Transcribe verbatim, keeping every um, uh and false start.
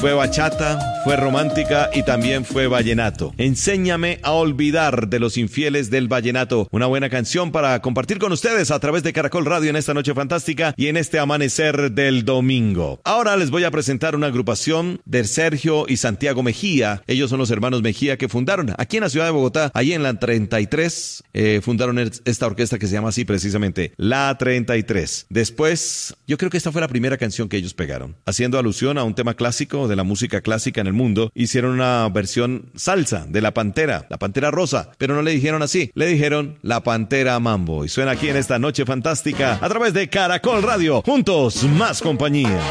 Fue bachata, fue romántica y también fue vallenato. Enséñame a olvidar, de Los Infieles del Vallenato. Una buena canción para compartir con ustedes a través de Caracol Radio en esta noche fantástica y en este amanecer del domingo. Ahora les voy a presentar una agrupación de Sergio y Santiago Mejía. Ellos son los hermanos Mejía que fundaron aquí en la ciudad de Bogotá, allí en la treinta y tres, eh, fundaron esta orquesta que se llama así precisamente, La treinta y tres. Después, yo creo que esta fue la primera canción que ellos pegaron. Haciendo alusión a un tema clásico de la música clásica en el mundo, hicieron una versión salsa de La Pantera, La Pantera Rosa, pero no le dijeron así, le dijeron La Pantera Mambo. Y suena aquí en esta noche fantástica a través de Caracol Radio. Juntos, más compañía.